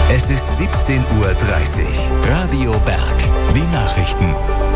Es ist 17:30 Uhr. Radio Berg. Die Nachrichten.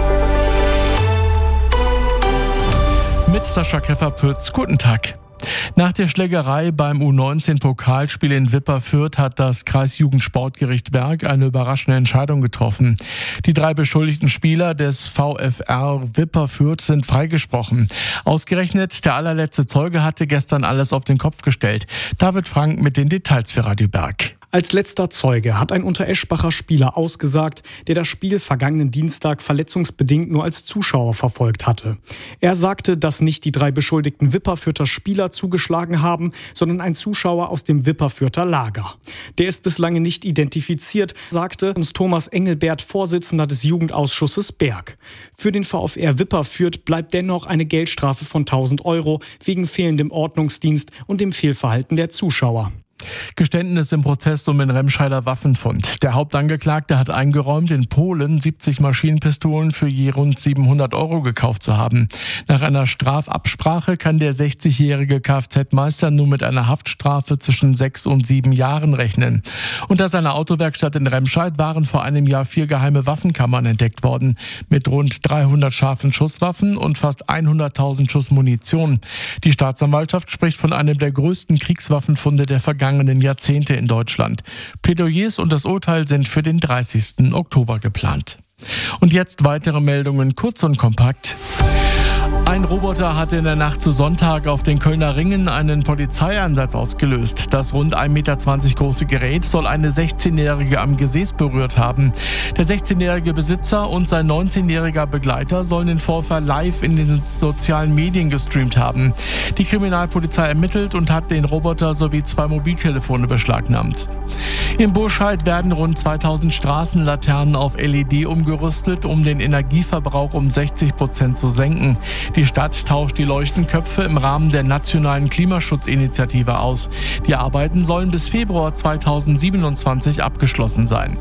Mit Sascha Keffer-Pütz. Guten Tag. Nach der Schlägerei beim U19-Pokalspiel in Wipperfürth hat das Kreisjugendsportgericht Berg eine überraschende Entscheidung getroffen. Die 3 beschuldigten Spieler des VfR Wipperfürth sind freigesprochen. Ausgerechnet der allerletzte Zeuge hatte gestern alles auf den Kopf gestellt. David Frank mit den Details für Radio Berg. Als letzter Zeuge hat ein Untereschbacher Spieler ausgesagt, der das Spiel vergangenen Dienstag verletzungsbedingt nur als Zuschauer verfolgt hatte. Er sagte, dass nicht die 3 beschuldigten Wipperfürther Spieler zugeschlagen haben, sondern ein Zuschauer aus dem Wipperfürther Lager. Der ist bislang nicht identifiziert, sagte uns Thomas Engelbert, Vorsitzender des Jugendausschusses Berg. Für den VfR Wipperfürth bleibt dennoch eine Geldstrafe von 1.000 € wegen fehlendem Ordnungsdienst und dem Fehlverhalten der Zuschauer. Geständnis im Prozess um den Remscheider Waffenfund. Der Hauptangeklagte hat eingeräumt, in Polen 70 Maschinenpistolen für je rund 700 € gekauft zu haben. Nach einer Strafabsprache kann der 60-jährige Kfz-Meister nun mit einer Haftstrafe zwischen 6 und 7 Jahren rechnen. Unter seiner Autowerkstatt in Remscheid waren vor einem Jahr 4 geheime Waffenkammern entdeckt worden, mit rund 300 scharfen Schusswaffen und fast 100.000 Schuss Munition. Die Staatsanwaltschaft spricht von einem der größten Kriegswaffenfunde der vergangenen Jahrzehnte in Deutschland. Plädoyers und das Urteil sind für den 30. Oktober geplant. Und jetzt weitere Meldungen, kurz und kompakt. Ein Roboter hat in der Nacht zu Sonntag auf den Kölner Ringen einen Polizeieinsatz ausgelöst. Das rund 1,20 Meter große Gerät soll eine 16-Jährige am Gesäß berührt haben. Der 16-jährige Besitzer und sein 19-jähriger Begleiter sollen den Vorfall live in den sozialen Medien gestreamt haben. Die Kriminalpolizei ermittelt und hat den Roboter sowie 2 Mobiltelefone beschlagnahmt. In Burscheid werden rund 2000 Straßenlaternen auf LED umgerüstet, um den Energieverbrauch um 60% zu senken. Die Stadt tauscht die Leuchtenköpfe im Rahmen der nationalen Klimaschutzinitiative aus. Die Arbeiten sollen bis Februar 2027 abgeschlossen sein.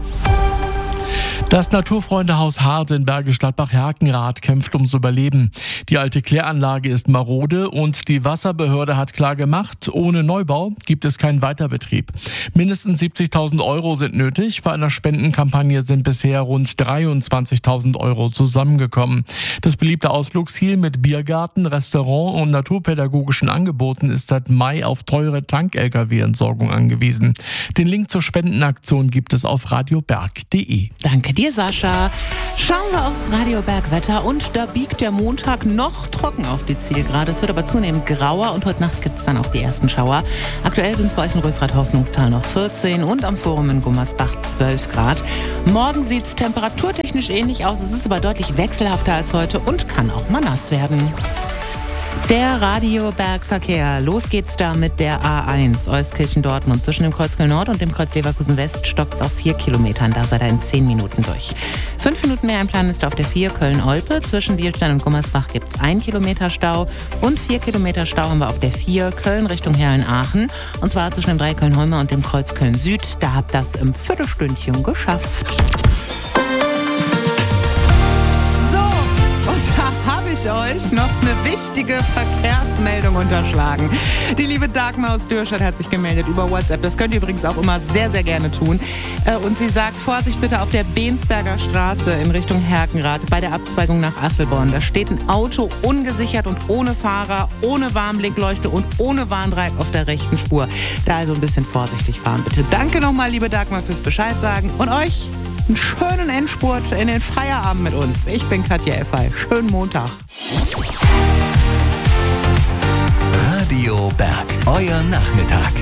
Das Naturfreundehaus Hart in Bergisch Gladbach-Herkenrath kämpft ums Überleben. Die alte Kläranlage ist marode und die Wasserbehörde hat klar gemacht, ohne Neubau gibt es keinen Weiterbetrieb. Mindestens 70.000 € sind nötig. Bei einer Spendenkampagne sind bisher rund 23.000 € zusammengekommen. Das beliebte Ausflugsziel mit Biergarten, Restaurant und naturpädagogischen Angeboten ist seit Mai auf teure Tank-Lkw-Entsorgung angewiesen. Den Link zur Spendenaktion gibt es auf radioberg.de. Danke dir, Sascha. Schauen wir aufs Radio Berg Wetter und da biegt der Montag noch trocken auf die Zielgerade. Es wird aber zunehmend grauer und heute Nacht gibt es dann auch die ersten Schauer. Aktuell sind es bei euch in Rösrath-Hoffnungstal noch 14 und am Forum in Gummersbach 12 Grad. Morgen sieht es temperaturtechnisch ähnlich aus. Es ist aber deutlich wechselhafter als heute und kann auch mal nass werden. Der Radio-Berg-Verkehr. Los geht's da mit der A1 Euskirchen-Dortmund. Zwischen dem Kreuz Köln-Nord und dem Kreuz Leverkusen-West stockt's auf 4 Kilometern. Da seid ihr in 10 Minuten durch. 5 Minuten mehr Einplan ist auf der 4 Köln-Olpe. Zwischen Bielstein und Gummersbach gibt's 1 Kilometer Stau. Und 4 Kilometer Stau haben wir auf der 4 Köln Richtung Herrn-Aachen. Und zwar zwischen dem 3 Köln-Holmer und dem Kreuz Köln-Süd. Da habt ihr das im Viertelstündchen geschafft. Da habe ich euch noch eine wichtige Verkehrsmeldung unterschlagen. Die liebe Dagmar aus Dürstadt hat sich gemeldet über WhatsApp. Das könnt ihr übrigens auch immer sehr, sehr gerne tun. Und sie sagt, Vorsicht bitte auf der Bensberger Straße in Richtung Herkenrath bei der Abzweigung nach Asselborn. Da steht ein Auto ungesichert und ohne Fahrer, ohne Warnblinkleuchte und ohne Warndreieck auf der rechten Spur. Da also ein bisschen vorsichtig fahren, bitte. Danke nochmal, liebe Dagmar, fürs Bescheid sagen. Und euch einen schönen Endspurt in den Feierabend mit uns. Ich bin Katja Effay. Schönen Montag. Radio Berg, euer Nachmittag.